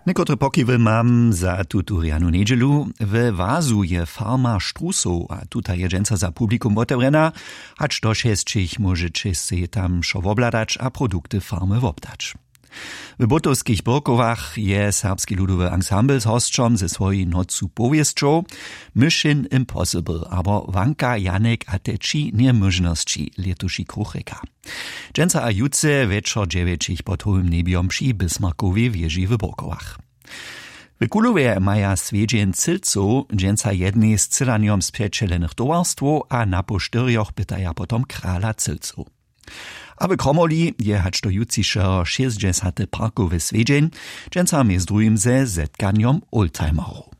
Niekotre pokiwy mam za tuturianu niedzielu. W Wazu je farma Strusov, a tuta je dżęca za publikum otewrena, hacz do 6 możecie się tam szowobladać, a produkty farmy wobdać. W Butowskich Burkowach je serbski ludowy ensemble z hostrzom ze swojej nocu powieszczą Mission Impossible, aber Wanka Janek a teči niemożności letuši krucheka. Dżęca a jutce wieczor 9 pod hołym nebiom przy Bismarckowej wieży w Burkowach. W Kulowie maja swiedzień Cylców dżęca jednej z cylaniom sprzeczelenych towarstwo, a na posztyrjoch pytaja potom krala Cylców. A w Kromoli je hacz do jutrzejszego 60. parkowy swiedzień, dżęca z drugim ze zetkaniem oldtimerów.